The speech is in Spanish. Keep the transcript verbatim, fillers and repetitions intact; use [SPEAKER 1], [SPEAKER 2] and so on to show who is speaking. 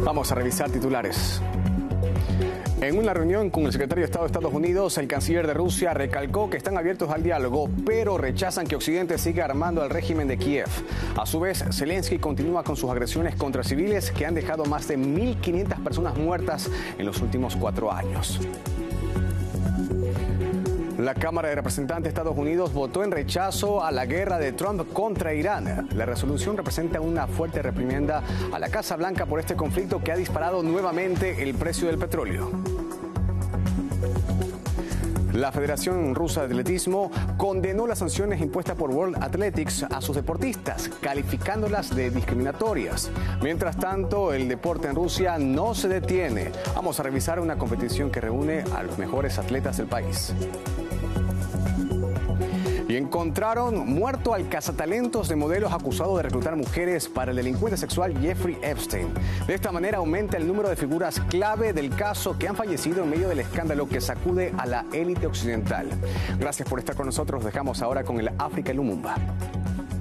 [SPEAKER 1] Vamos a revisar titulares. En una reunión con el secretario de Estado de Estados Unidos, el canciller de Rusia recalcó que están abiertos al diálogo, pero rechazan que Occidente siga armando al régimen de Kiev. A su vez, Zelensky continúa con sus agresiones contra civiles que han dejado más de mil quinientas personas muertas en los últimos cuatro años. La Cámara de Representantes de Estados Unidos votó en rechazo a la guerra de Trump contra Irán. La resolución representa una fuerte reprimenda a la Casa Blanca por este conflicto que ha disparado nuevamente el precio del petróleo. La Federación Rusa de Atletismo condenó las sanciones impuestas por World Athletics a sus deportistas, calificándolas de discriminatorias. Mientras tanto, el deporte en Rusia no se detiene. Vamos a revisar una competición que reúne a los mejores atletas del país. Y encontraron muerto al cazatalentos de modelos acusado de reclutar mujeres para el delincuente sexual Jeffrey Epstein. De esta manera aumenta el número de figuras clave del caso que han fallecido en medio del escándalo que sacude a la élite occidental. Gracias por estar con nosotros. Dejamos ahora con el África Lumumba.